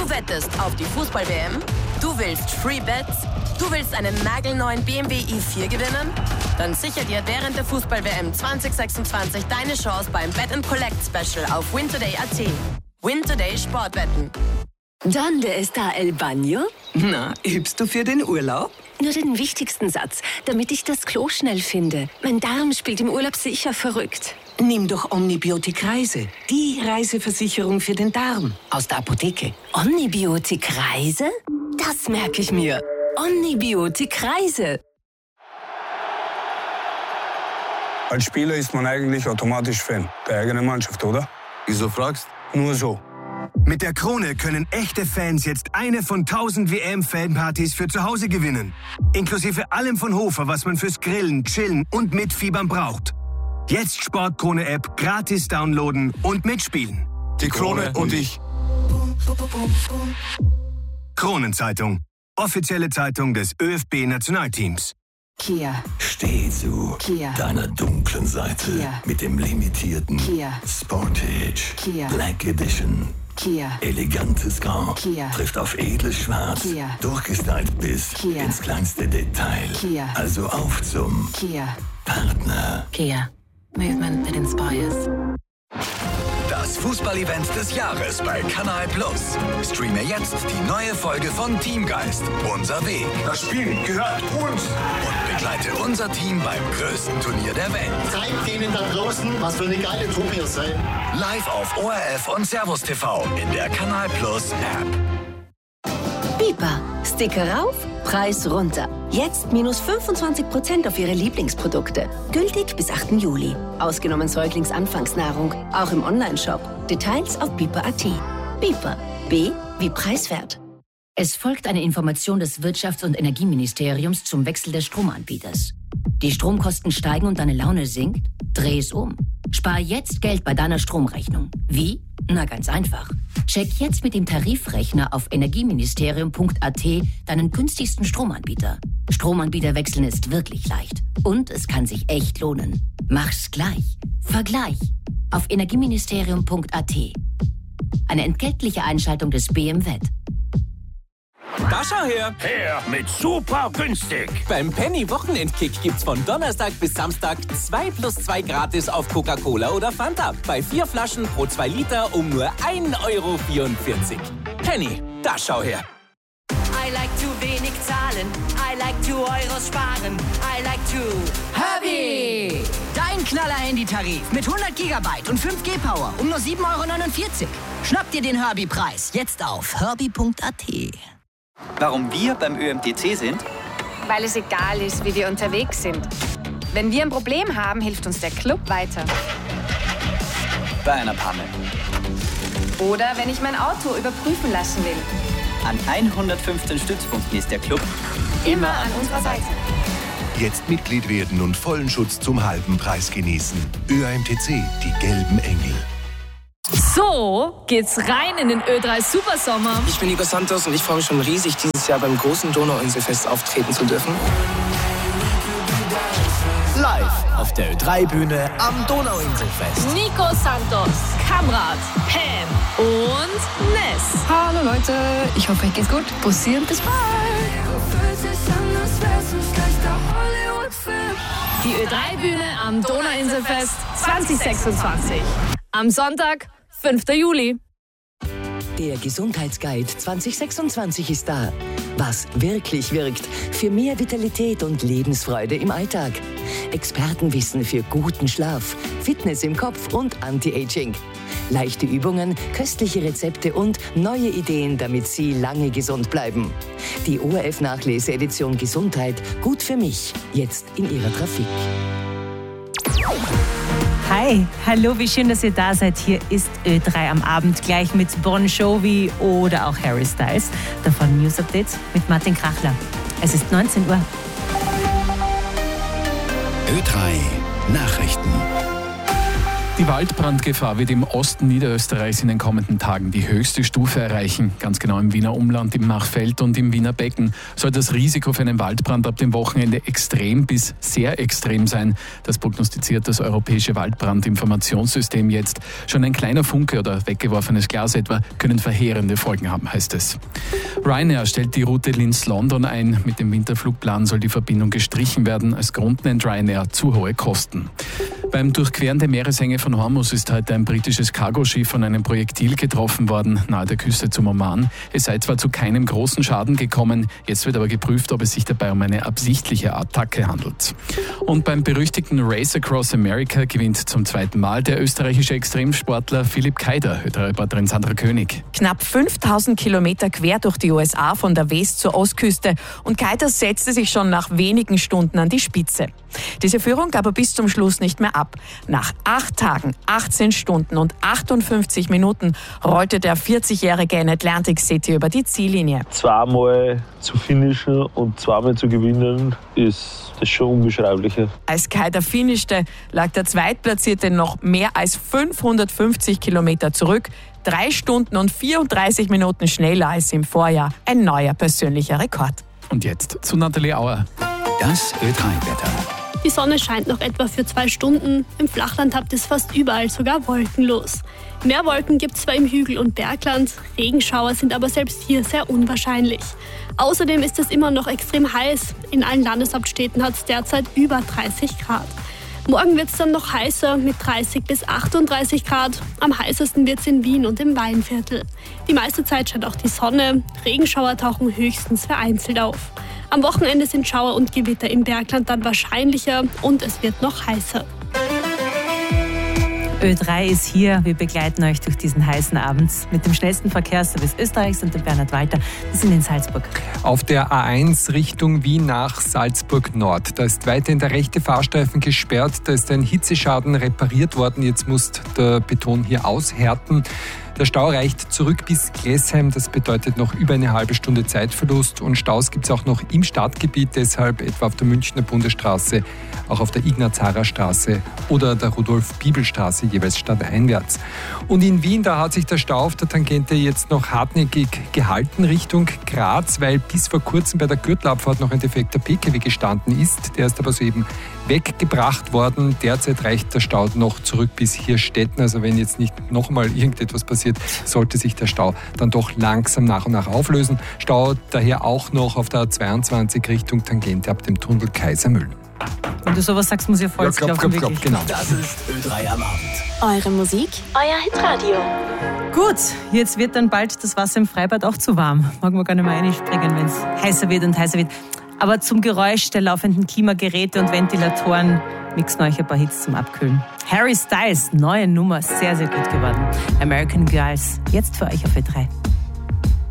Du wettest auf die Fußball-WM? Du willst Free Bets? Du willst einen nagelneuen BMW i4 gewinnen? Dann sicher dir während der Fußball-WM 2026 deine Chance beim Bet & Collect Special auf WinToday.at. WinToday Sportwetten. ¿Dónde está el baño? Na, übst du für den Urlaub? Nur den wichtigsten Satz, damit ich das Klo schnell finde. Mein Darm spielt im Urlaub sicher verrückt. Nimm doch Omnibiotik Reise. Die Reiseversicherung für den Darm. Aus der Apotheke. Omnibiotik Reise? Das merke ich mir. Omnibiotik Reise. Als Spieler ist man eigentlich automatisch Fan der eigenen Mannschaft, oder? Wieso fragst? Nur so. Mit der Krone können echte Fans jetzt eine von 1000 WM-Fanpartys für zu Hause gewinnen. Inklusive allem von Hofer, was man fürs Grillen, Chillen und Mitfiebern braucht. Jetzt Sportkrone-App gratis downloaden und mitspielen. Die Krone und ich. Kronenzeitung. Offizielle Zeitung des ÖFB-Nationalteams. Kia. Steh zu Kia. deiner dunklen Seite Kia. mit dem limitierten Kia. Sportage Kia. Black Edition. Kia. Elegantes Grau Kia. trifft auf edles Schwarz, Kia. durchgestylt bis Kia. ins kleinste Detail. Kia. Also auf zum Kia. Partner. Kia. Movement that inspires. Das Fußballevent des Jahres bei Kanal Plus. Streame jetzt die neue Folge von Teamgeist. Unser Weg. Das Spiel gehört uns. Und begleite unser Team beim größten Turnier der Welt. Zeigt denen da draußen, was für eine geile Truppe ihr seid. Live auf ORF und Servus TV in der Kanal Plus App. Bipa. Sticker rauf, Preis runter. Jetzt minus 25% auf Ihre Lieblingsprodukte. Gültig bis 8. Juli. Ausgenommen Säuglingsanfangsnahrung. Auch im Onlineshop. Details auf bipa.at. Bipa. B wie preiswert. Es folgt eine Information des Wirtschafts- und Energieministeriums zum Wechsel des Stromanbieters. Die Stromkosten steigen und deine Laune sinkt? Dreh es um. Spar jetzt Geld bei deiner Stromrechnung. Wie? Na, ganz einfach. Check jetzt mit dem Tarifrechner auf energieministerium.at deinen günstigsten Stromanbieter. Stromanbieter wechseln ist wirklich leicht. Und es kann sich echt lohnen. Mach's gleich. Vergleich. Auf energieministerium.at. Eine entgeltliche Einschaltung des BMW. Da schau her! Her mit super günstig! Beim Penny-Wochenendkick gibt's von Donnerstag bis Samstag 2+2 gratis auf Coca-Cola oder Fanta. Bei 4 Flaschen pro 2 Liter um nur 1,44 €. Penny, da schau her! I like to wenig zahlen. I like to Euros sparen. I like to Herbie! Dein Knaller-Handytarif mit 100 GB und 5G Power um nur 7,49 €. Schnapp dir den Herbie-Preis jetzt auf herbie.at. Warum wir beim ÖMTC sind? Weil es egal ist, wie wir unterwegs sind. Wenn wir ein Problem haben, hilft uns der Club weiter. Bei einer Panne. Oder wenn ich mein Auto überprüfen lassen will. An 115 Stützpunkten ist der Club immer an unserer Seite. Jetzt Mitglied werden und vollen Schutz zum halben Preis genießen. ÖAMTC, die gelben Engel. So geht's rein in den Ö3 Supersommer. Ich bin Igor Santos und ich freue mich schon riesig, dieses Jahr beim großen Donauinselfest auftreten zu dürfen. Live auf der Ö3-Bühne am Donauinselfest. Nico Santos, Kamrat, Pam und Ness. Hallo Leute, ich hoffe, euch geht's gut. Bussi und bis bald. Die Ö3-Bühne am Donauinselfest 2026. Am Sonntag, 5. Juli. Der Gesundheitsguide 2026 ist da. Was wirklich wirkt für mehr Vitalität und Lebensfreude im Alltag. Expertenwissen für guten Schlaf, Fitness im Kopf und Anti-Aging. Leichte Übungen, köstliche Rezepte und neue Ideen, damit Sie lange gesund bleiben. Die ORF-Nachlese-Edition Gesundheit, gut für mich, jetzt in Ihrer Trafik. Hi, hallo, wie schön, dass ihr da seid. Hier ist Ö3 am Abend, gleich mit Bon Jovi oder auch Harry Styles. Davon News Update mit Martin Krachler. Es ist 19 Uhr. Ö3 Nachrichten. Die Waldbrandgefahr wird im Osten Niederösterreichs in den kommenden Tagen die höchste Stufe erreichen. Ganz genau im Wiener Umland, im Machfeld und im Wiener Becken soll das Risiko für einen Waldbrand ab dem Wochenende extrem bis sehr extrem sein. Das prognostiziert das Europäische Waldbrandinformationssystem jetzt. Schon ein kleiner Funke oder weggeworfenes Glas etwa können verheerende Folgen haben, heißt es. Ryanair stellt die Route Linz-London ein. Mit dem Winterflugplan soll die Verbindung gestrichen werden. Als Grund nennt Ryanair zu hohe Kosten. Beim Durchqueren der Meeresenge von Hormuz ist heute ein britisches Cargoschiff von einem Projektil getroffen worden, nahe der Küste zum Oman. Es sei zwar zu keinem großen Schaden gekommen, jetzt wird aber geprüft, ob es sich dabei um eine absichtliche Attacke handelt. Und beim berüchtigten Race Across America gewinnt zum zweiten Mal der österreichische Extremsportler Philipp Keider, Reporterin Sandra König. Knapp 5000 Kilometer quer durch die USA von der West- zur Ostküste und Keider setzte sich schon nach wenigen Stunden an die Spitze. Diese Führung gab er bis zum Schluss nicht mehr ab. Nach 8 Tagen, 18 Stunden und 58 Minuten rollte der 40-Jährige in Atlantic City über die Ziellinie. Zweimal zu finishen und zweimal zu gewinnen, ist das schon unbeschreiblicher. Als Keider finishte, lag der Zweitplatzierte noch mehr als 550 Kilometer zurück. 3 Stunden und 34 Minuten schneller als im Vorjahr. Ein neuer persönlicher Rekord. Und jetzt zu Nathalie Auer. Das Ö3-Wetter. Die Sonne scheint noch etwa für 2 Stunden. Im Flachland habt es fast überall sogar wolkenlos. Mehr Wolken gibt es zwar im Hügel- und Bergland, Regenschauer sind aber selbst hier sehr unwahrscheinlich. Außerdem ist es immer noch extrem heiß. In allen Landeshauptstädten hat es derzeit über 30 Grad. Morgen wird es dann noch heißer mit 30 bis 38 Grad. Am heißesten wird es in Wien und im Weinviertel. Die meiste Zeit scheint auch die Sonne. Regenschauer tauchen höchstens vereinzelt auf. Am Wochenende sind Schauer und Gewitter im Bergland dann wahrscheinlicher und es wird noch heißer. Ö3 ist hier. Wir begleiten euch durch diesen heißen Abend mit dem schnellsten Verkehrsservice Österreichs und dem Bernhard Walter. Wir sind in Salzburg. Auf der A1 Richtung Wien nach Salzburg Nord. Da ist weiterhin der rechte Fahrstreifen gesperrt. Da ist ein Hitzeschaden repariert worden. Jetzt muss der Beton hier aushärten. Der Stau reicht zurück bis Glessheim, das bedeutet noch über eine halbe Stunde Zeitverlust. Und Staus gibt es auch noch im Stadtgebiet, deshalb etwa auf der Münchner Bundesstraße, auch auf der Ignaz-Harrer-Straße oder der Rudolf-Bibel-Straße, jeweils stadteinwärts. Und in Wien, da hat sich der Stau auf der Tangente jetzt noch hartnäckig gehalten Richtung Graz, weil bis vor kurzem bei der Gürtelabfahrt noch ein defekter PKW gestanden ist. Der ist aber soeben weggebracht worden. Derzeit reicht der Stau noch zurück bis Hirstetten. Also wenn jetzt nicht nochmal irgendetwas passiert, sollte sich der Stau dann doch langsam nach und nach auflösen. Stau daher auch noch auf der A22 Richtung Tangente ab dem Tunnel Kaisermühlen. Wenn du sowas sagst, muss ich voll klopfen. Genau. Das ist Ö3 am Abend. Eure Musik, euer Hitradio. Gut, jetzt wird dann bald das Wasser im Freibad auch zu warm. Mag man gar nicht mehr reinspringen, wenn es heißer wird und heißer wird. Aber zum Geräusch der laufenden Klimageräte und Ventilatoren mixen euch ein paar Hits zum Abkühlen. Harry Styles, neue Nummer, sehr, sehr gut geworden. American Girls, jetzt für euch auf Ö3.